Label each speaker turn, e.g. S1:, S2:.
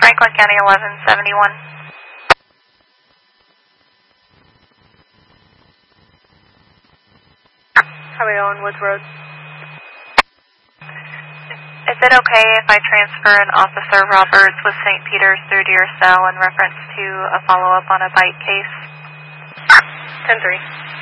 S1: Franklin County 1171.
S2: Highway on Woods Road.
S1: Is it okay if I transfer an Officer Roberts with St. Peter's through to your cell in reference to a follow-up on a bite case?
S2: 10-3.